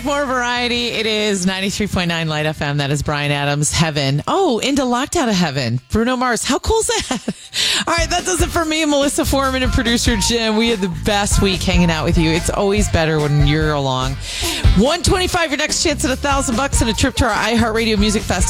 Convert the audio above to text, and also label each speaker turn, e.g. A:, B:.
A: More variety. It is 93.9 Light FM. That is Brian Adams' Heaven. Oh, into Locked Out of Heaven. Bruno Mars. How cool is that? All right, that does it for me, Melissa Foreman, and producer Jim. We had the best week hanging out with you. It's always better when you're along. $125, your next chance at $1,000 and a trip to our iHeartRadio Music Festival.